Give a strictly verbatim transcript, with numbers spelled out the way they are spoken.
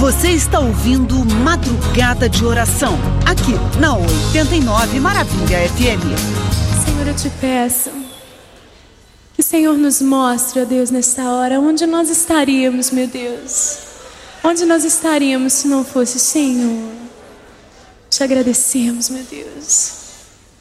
Você está ouvindo Madrugada de Oração, aqui na oitenta e nove Maravilha F M. Senhor, eu te peço que o Senhor nos mostre, ó Deus, nesta hora, onde nós estaríamos, meu Deus. Onde nós estaríamos se não fosse o Senhor. Te agradecemos, meu Deus.